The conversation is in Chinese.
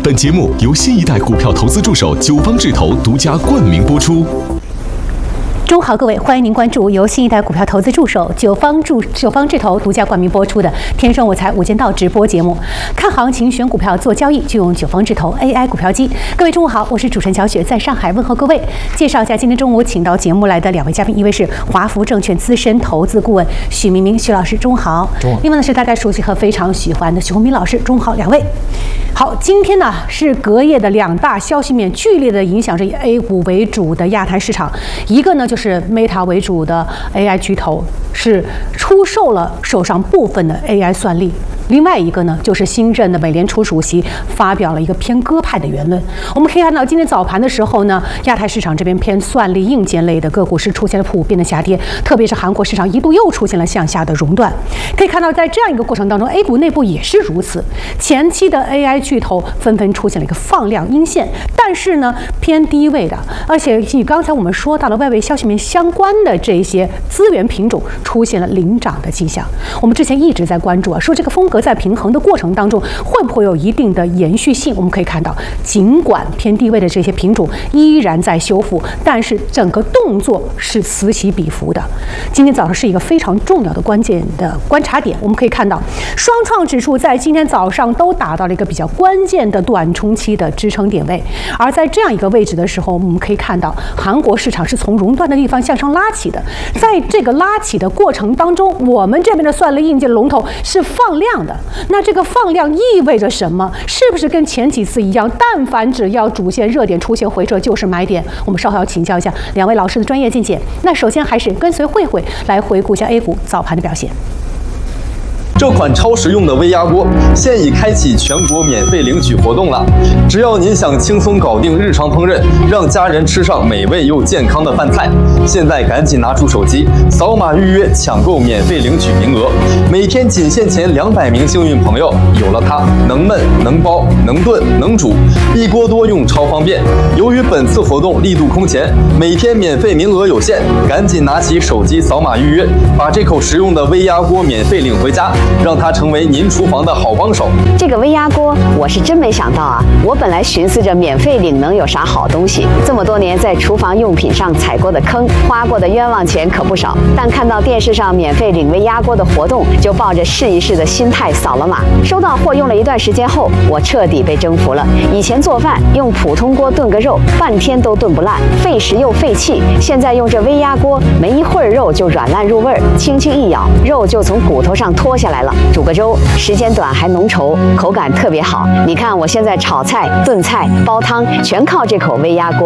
本节目由新一代股票投资助手九方智投独家冠名播出。 中午好，各位，欢迎您关注由新一代股票投资助手九方智投独家冠名播出的《天生我材无间道》直播节目。看行情、选股票、做交易，就用九方智投 AI 股票机。各位中午好，我是主持人小雪，在上海问候各位。介绍一下今天中午请到节目来的两位嘉宾，一位是华福证券资深投资顾问许明明许老师，中午好。另外呢是大家熟悉和非常喜欢的许宏明老师，中午好，两位。好，今天呢是隔夜的两大消息面剧烈的影响着以 A 股为主的亚太市场，一个呢就是 Meta 为主的 AI 巨头是出售了手上部分的 AI 算力，另外一个呢就是新任的美联储主席发表了一个偏鸽派的言论。我们可以看到今天早盘的时候呢，亚太市场这边偏算力硬件类的个股是出现了普遍的下跌，特别是韩国市场一度又出现了向下的熔断。可以看到在这样一个过程当中 A 股内部也是如此，前期的 AI 巨头纷纷出现了一个放量阴线，但是呢偏低位的，而且以刚才我们说到了外围消息面相关的这些资源品种出现了领涨的迹象。我们之前一直在关注说这个风格在平衡的过程当中会不会有一定的延续性。我们可以看到尽管偏低位的这些品种依然在修复，但是整个动作是此起彼伏的。今天早上是一个非常重要的关键的观察点，我们可以看到双创指数在今天早上都达到了一个比较关键的短中期的支撑点位，而在这样一个位置的时候，我们可以看到韩国市场是从熔断的地方向上拉起的，在这个拉起的过程当中，我们这边的算力硬件龙头是放量的。那这个放量意味着什么？是不是跟前几次一样，但凡只要主线热点出现回撤就是买点？我们稍后要请教一下两位老师的专业见解。那首先还是跟随慧慧来回顾一下 A 股早盘的表现。 这款超实用的微压锅现已开启全国免费领取活动了，只要您想轻松搞定日常烹饪，让家人吃上美味又健康的饭菜，现在赶紧拿出手机，扫码预约抢购免费领取名额，每天仅限前200名幸运朋友，有了它，能焖能包能炖能煮，一锅多用超方便。由于本次活动力度空前，每天免费名额有限，赶紧拿起手机扫码预约，把这口实用的微压锅免费领回家，让它成为您厨房的好帮手。 这个微压锅我是真没想到啊！我本来寻思着免费领能有啥好东西，这么多年在厨房用品上踩过的坑，花过的冤枉钱可不少。但看到电视上免费领微压锅的活动，就抱着试一试的心态扫了码。收到货用了一段时间后，我彻底被征服了。以前做饭用普通锅炖个肉，半天都炖不烂，费时又费气。现在用这微压锅，没一会儿肉就软烂入味儿，轻轻一咬，肉就从骨头上脱下来了。煮个粥，时间短还浓稠，口感特别好。你看我现在炒菜、炖菜、煲汤，全靠这口微压锅。